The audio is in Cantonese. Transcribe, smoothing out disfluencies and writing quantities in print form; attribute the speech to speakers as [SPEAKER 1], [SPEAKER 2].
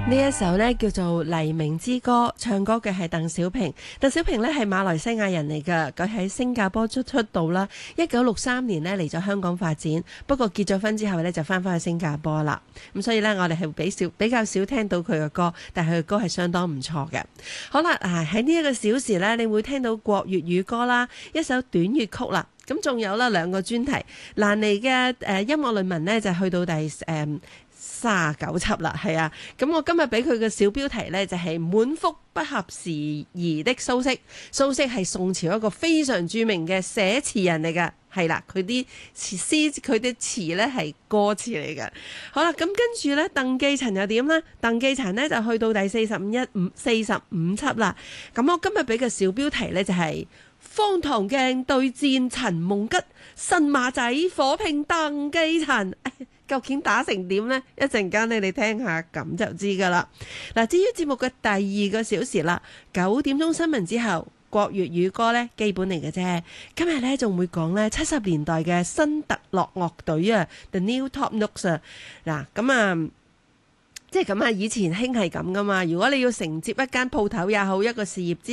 [SPEAKER 1] 呢一首呢叫做《黎明之歌》，唱歌嘅係鄧小平。鄧小平呢係馬來西亞人嚟㗎，佢喺新加坡出道啦。1963年呢嚟咗香港發展，不過結咗婚之後呢就翻返去新加坡啦。咁所以呢，我哋係比較少聽到佢嘅歌，但係佢嘅歌係相當唔錯嘅。好啦，喺呢一個小時呢，你會聽到國粵語歌啦，一首短粵曲啦。咁仲有啦兩個專題，蘭尼嘅音樂論文呢就去到第39輯啦，係啊。咁我今日俾佢嘅小標題呢，就係滿腹不合時宜的蘇軾。蘇軾係宋朝一個非常著名嘅寫詞人嚟㗎，係啦，佢啲詞呢係歌詞嚟㗎。好啦，咁跟住呢，鄧寄塵又點呢？鄧寄塵呢就去到第45輯啦。咁我今日俾嘅小標題呢，就係方唐鏡對戰陳夢吉，神馬仔火拼鄧寄塵。究竟打成點呢？一陣間你哋聽下咁就知噶啦。嗱，至於節目嘅第2個小時啦，9點鐘新聞之後，國粵語歌呢基本嚟嘅啫。今日呢仲會講呢70年代嘅新特樂樂隊啊 ，The New Top Notes 啊。嗱，咁啊，即係咁啊，以前興係咁噶嘛。如果你要承接一間鋪頭也好，一個事業之